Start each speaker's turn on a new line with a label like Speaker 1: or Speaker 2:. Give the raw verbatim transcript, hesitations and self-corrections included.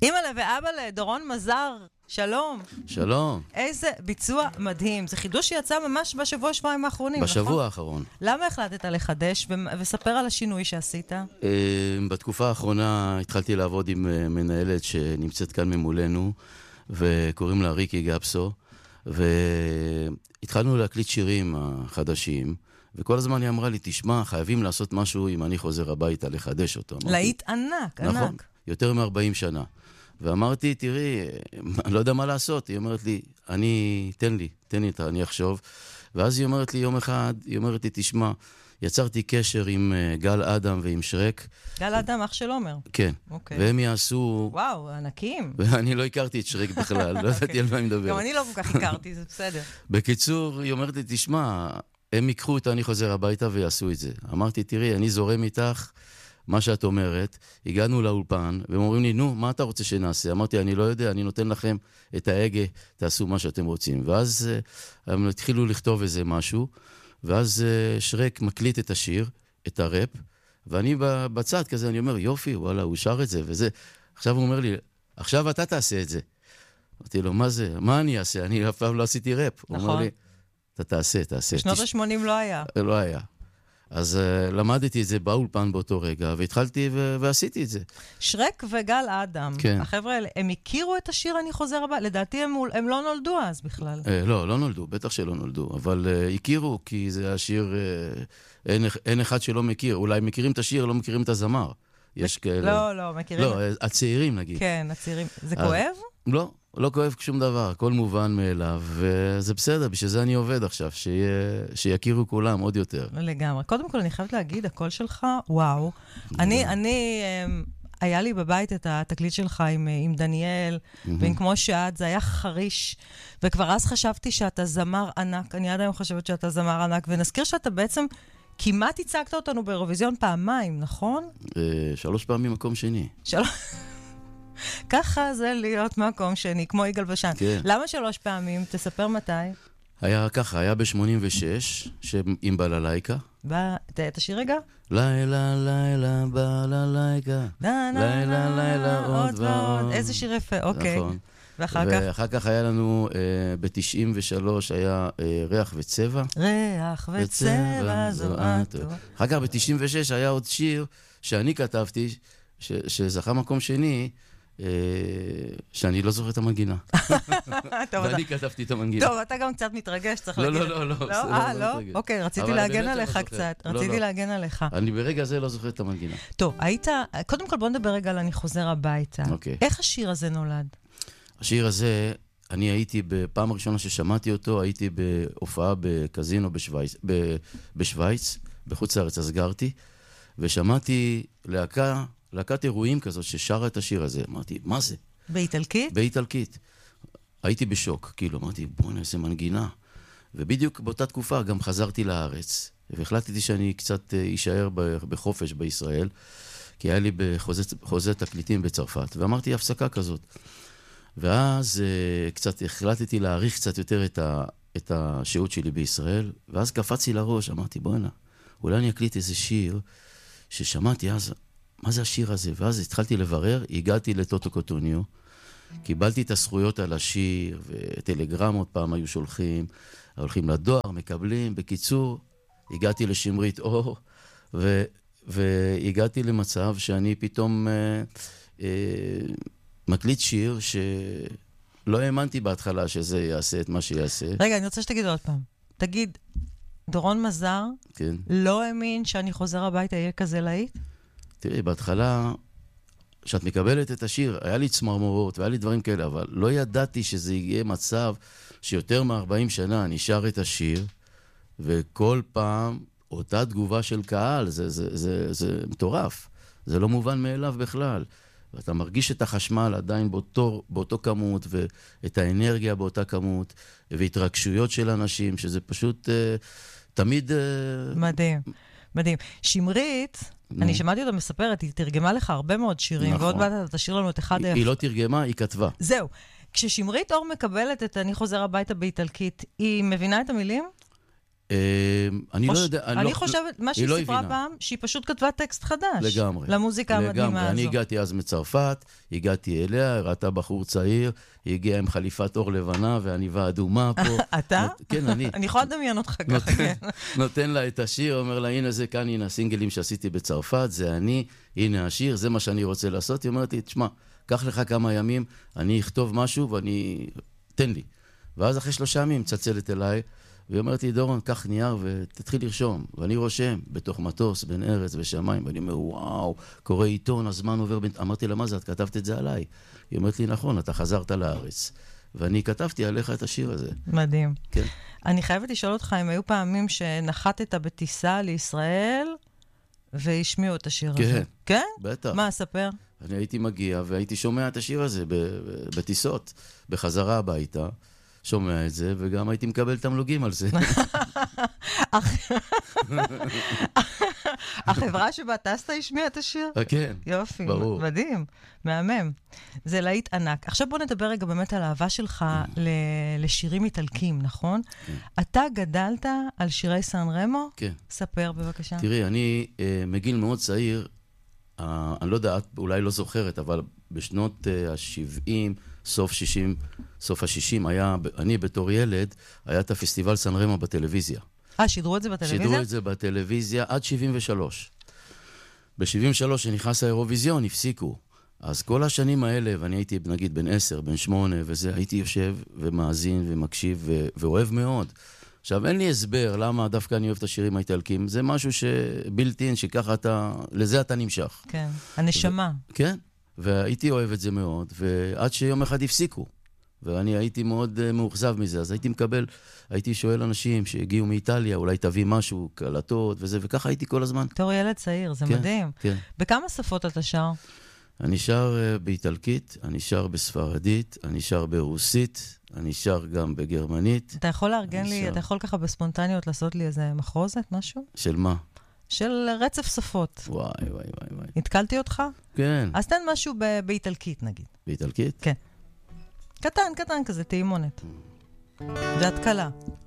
Speaker 1: אמא ואבא לדורון מזר, שלום.
Speaker 2: שלום.
Speaker 1: איזה ביצוע מדהים. זה חידוש שיצא ממש בשבוע שבועיים האחרונים,
Speaker 2: בשבוע
Speaker 1: נכון?
Speaker 2: האחרון.
Speaker 1: למה החלטת לחדש וספר על השינוי שעשית?
Speaker 2: בתקופה האחרונה התחלתי לעבוד עם מנהלת שנמצאת כאן ממולנו, וקוראים לה ריקי גפסו, והתחלנו להקליט שירים החדשים, וכל הזמן היא אמרה לי, תשמע, חייבים לעשות משהו אם אני חוזר הביתה, לחדש אותו.
Speaker 1: להיט ענק, ענק.
Speaker 2: נכון, יותר מ-ארבעים שנה. ואמרתי, תראי, אני לא יודע מה לעשות. היא אומרת לי, אני, תן לי, תן לי, אני אחשוב. ואז היא אומרת לי יום אחד, היא אומרת לי, תשמע, יצרתי קשר עם גל אדם ועם שרק.
Speaker 1: גל אדם, אח של עומר.
Speaker 2: כן.
Speaker 1: אוקיי.
Speaker 2: והם יעשו...
Speaker 1: וואו, ענקים.
Speaker 2: ואני לא הכרתי את שרק בכלל, לא ידעתי על מה אני מדבר.
Speaker 1: גם אני לא כל כך הכרתי, זה בסדר.
Speaker 2: בקיצור, היא אומרת לי, תשמע, הם ייקחו את אני חוזר הביתה ויעשו את זה. אמרתי, תראי, אני זורם איתך, מה שאת אומרת, הגענו לאולפן, והם אומרים לי, נו, מה אתה רוצה שנעשה? אמרתי, אני לא יודע, אני נותן לכם את ההגה, תעשו מה שאתם רוצים. ואז הם התחילו לכתוב איזה משהו, ואז שרק מקליט את השיר, את הראפ, ואני בצד כזה, אני אומר, יופי, וואלה, הוא שר את זה, וזה. עכשיו הוא אומר לי, עכשיו אתה תעשה את זה. אמרתי לו, מה זה? מה אני אעשה? אני אף פעם לא עשיתי ראפ.
Speaker 1: נכון.
Speaker 2: הוא אומר לי, אתה תעשה, תעשה.
Speaker 1: בשנות ה-שמונים לא היה.
Speaker 2: לא היה. אז uh, למדתי את זה באולפן באותו רגע, והתחלתי ו- ועשיתי את זה.
Speaker 1: שרק וגל אדם,
Speaker 2: כן.
Speaker 1: החבר'ה האלה, הם הכירו את השיר אני חוזר הבא? לדעתי הם, הם לא נולדו אז בכלל.
Speaker 2: Uh, לא, לא נולדו, בטח שלא נולדו, אבל uh, הכירו, כי זה השיר, uh, אין, אין אחד שלא מכיר. אולי מכירים את השיר, לא מכירים את הזמר. יש כאלה...
Speaker 1: לא, לא, מכירים...
Speaker 2: לא, הצעירים נגיד.
Speaker 1: כן, הצעירים. זה כואב?
Speaker 2: לא, לא כואב שום דבר, הכל מובן מאליו, וזה בסדר, בשביל זה אני עובד עכשיו, שיה, שיכירו כולם עוד יותר.
Speaker 1: לגמרי. קודם כל, אני חייבת להגיד, הקול שלך, וואו. אני, אני, היה לי בבית את התקליט שלך עם, עם דניאל, ועם כמו שאת, זה היה חריש, וכבר אז חשבתי שאתה זמר ענק, אני עד היום חושבת שאתה זמר ענק, ונזכיר שאתה בעצם כמעט הצגת אותנו באירוויזיון פעמיים, נכון?
Speaker 2: שלוש פעמים מקום שני.
Speaker 1: שלוש... ככה זה להיות מקום שני, כמו יגאל בשן.
Speaker 2: כן.
Speaker 1: למה שלוש פעמים? תספר מתי.
Speaker 2: היה ככה, היה ב-שמונים ושש, עם בללייקה.
Speaker 1: את השיר רגע?
Speaker 2: לילה, לילה, בללייקה. לילה, לילה, עוד ועוד.
Speaker 1: איזה שיר יפה, אוקיי.
Speaker 2: נכון.
Speaker 1: ואחר כך?
Speaker 2: ואחר כך היה לנו, ב-תשעים ושלוש היה ריח וצבע.
Speaker 1: ריח וצבע זו אטו.
Speaker 2: אחר כך ב-תשעים ושש היה עוד שיר שאני כתבתי, שזכה מקום שני, שאני לא זוכר את המנגינה. ואני כתבתי את המנגינה.
Speaker 1: טוב, אתה גם קצת מתרגש, צריך להגיד.
Speaker 2: לא, לא, לא.
Speaker 1: אה, לא? אוקיי, רציתי להגן עליך קצת. רציתי להגן עליך.
Speaker 2: אני ברגע זה לא זוכר את המנגינה.
Speaker 1: טוב, היית... קודם כל בוא נדבר רגע על אני חוזר הביתה.
Speaker 2: אוקיי.
Speaker 1: איך השיר הזה נולד?
Speaker 2: השיר הזה, אני הייתי, בפעם הראשונה ששמעתי אותו, הייתי בהופעה בקזינו בשוויץ, בחוץ לארץ, אז גרתי, ושמעתי להקה, להקת אירועים כזאת ששרה את השיר הזה. אמרתי, מה זה?
Speaker 1: באיטלקית?
Speaker 2: באיטלקית. הייתי בשוק, כאילו, אמרתי, בוא נעשה מנגינה. ובדיוק באותה תקופה גם חזרתי לארץ, והחלטתי שאני קצת אשאר בחופש בישראל, כי היה לי בחוזה, חוזה תקליטים בצרפת, ואמרתי, הפסקה כזאת. ואז קצת החלטתי להעריך קצת יותר את, ה, את השהות שלי בישראל, ואז קפצתי לראש, אמרתי, בוא הנה, אולי אני אקליט איזה שיר ששמעתי אז, מה זה השיר הזה? ואז התחלתי לברר, הגעתי לטוטו קוטוניו, קיבלתי את הזכויות על השיר, וטלגרמות פעם היו שולחים, הולכים לדואר, מקבלים, בקיצור, הגעתי לשמרית אור, ו, והגעתי למצב שאני פתאום אה, אה, מקליט שיר שלא האמנתי בהתחלה שזה יעשה את מה שיעשה.
Speaker 1: רגע, אני רוצה שתגיד עוד פעם. תגיד, דורון מזר
Speaker 2: כן.
Speaker 1: לא האמין שאני חוזר הביתה יהיה כזה להיט?
Speaker 2: תראי, בהתחלה, כשאת מקבלת את השיר, היה לי צמרמורות והיה לי דברים כאלה, אבל לא ידעתי שזה יהיה מצב שיותר מ-ארבעים שנה נשאר את השיר, וכל פעם אותה תגובה של קהל, זה, זה, זה, זה מטורף. זה לא מובן מאליו בכלל. ואתה מרגיש את החשמל עדיין באותו, באותו כמות, ואת האנרגיה באותה כמות, והתרגשויות של אנשים, שזה פשוט אה, תמיד... אה...
Speaker 1: מדהים, מדהים. שמרית, נו. אני שמעתי אותה מספרת, היא תרגמה לך הרבה מאוד שירים, נכון. ועוד באת תשאיר לנו את אחד...
Speaker 2: היא, היא לא תרגמה, היא כתבה.
Speaker 1: זהו. כששמרית אור מקבלת את אני חוזר הביתה באיטלקית, היא מבינה את המילים?
Speaker 2: אני לא יודע...
Speaker 1: אני חושבת, מה שהיא סיפרה פעם, שהיא פשוט כתבה טקסט חדש.
Speaker 2: לגמרי.
Speaker 1: למוזיקה המדהימה הזו.
Speaker 2: אני הגעתי אז מצרפת, הגעתי אליה, ראתה בחור צעיר, היא הגיעה עם חליפת אור לבנה ועניבה אדומה פה.
Speaker 1: אתה?
Speaker 2: כן, אני.
Speaker 1: אני יכולה לדמיין אותך ככה, כן.
Speaker 2: נותן לה את השיר, אומר לה, הנה זה כאן, הנה הסינגלים שעשיתי בצרפת, זה אני, הנה השיר, זה מה שאני רוצה לעשות. היא אומרת לי, תשמע, קח לך כמה ימים, אני אכתוב משהו ואני... תן לי. ואז אחרי שלושה ימים צלצלת אליי, והיא אומרת לי, דורון, קח נייר ותתחיל לרשום. ואני רושם בתוך מטוס, בין ארץ ושמיים, ואני אומר, וואו, קורא עיתון, הזמן עובר בין... אמרתי לה, מה זה? את כתבת את זה עליי. היא אומרת לי, נכון, אתה חזרת לארץ. ואני כתבתי עליך את השיר הזה.
Speaker 1: מדהים.
Speaker 2: כן.
Speaker 1: אני חייבת לשאול אותך, אם היו פעמים שנחתת בטיסה לישראל, והשמיעו את השיר
Speaker 2: כן.
Speaker 1: הזה. כן?
Speaker 2: בטח.
Speaker 1: מה, ספר?
Speaker 2: אני הייתי מגיע והייתי שומע את השיר הזה בטיסות, בחזרה הביתה. שומע את זה, וגם הייתי מקבל תמלוגים על זה.
Speaker 1: החברה שבה טסת השמיעה את השיר?
Speaker 2: כן,
Speaker 1: יופי,
Speaker 2: ברור.
Speaker 1: מדהים, מהמם. זה להיט ענק. עכשיו בוא נדבר רגע באמת על האהבה שלך לשירים איטלקים, נכון? אתה גדלת על שירי סן רמו?
Speaker 2: כן.
Speaker 1: ספר בבקשה.
Speaker 2: תראי, אני מגיל מאוד צעיר, אני לא יודע, את אולי לא זוכרת, אבל בשנות ה-שבעים, סוף שישים, סוף ה-שישים, היה, אני בתור ילד, היה את הפסטיבל סן רמו בטלוויזיה.
Speaker 1: אה, שידרו את זה בטלוויזיה?
Speaker 2: שידרו את זה בטלוויזיה עד שבעים ושלוש. ב-שבעים ושלוש, שנכנס האירוויזיון, הפסיקו. אז כל השנים האלה, ואני הייתי נגיד בן עשר, בן שמונה, וזה, הייתי יושב ומאזין ומקשיב ו- ואוהב מאוד. עכשיו, אין לי הסבר למה דווקא אני אוהב את השירים האיטלקים. זה משהו שבלתי, שככה אתה, לזה אתה נמשך.
Speaker 1: כן, הנשמה.
Speaker 2: ו- כן. והייתי אוהב את זה מאוד, ועד שיום אחד הפסיקו. ואני הייתי מאוד uh, מאוכזב מזה, אז הייתי מקבל, הייתי שואל אנשים שהגיעו מאיטליה, אולי תביא משהו, קלטות וזה, וככה הייתי כל הזמן.
Speaker 1: תור ילד צעיר, זה
Speaker 2: כן,
Speaker 1: מדהים.
Speaker 2: כן.
Speaker 1: בכמה שפות אתה שר?
Speaker 2: אני שר uh, באיטלקית, אני שר בספרדית, אני שר ברוסית, אני שר גם בגרמנית.
Speaker 1: אתה יכול לארגן לי,
Speaker 2: שר...
Speaker 1: אתה יכול ככה בספונטניות לעשות לי איזה מחרוזת, משהו?
Speaker 2: של מה?
Speaker 1: של רצף שפות.
Speaker 2: וואי, וואי, וואי, וואי.
Speaker 1: התקלתי אותך?
Speaker 2: כן.
Speaker 1: אז תן משהו ב- באיטלקית, נגיד.
Speaker 2: באיטלקית?
Speaker 1: כן. קטן, קטן כזה, תאימונת. זה התקלה.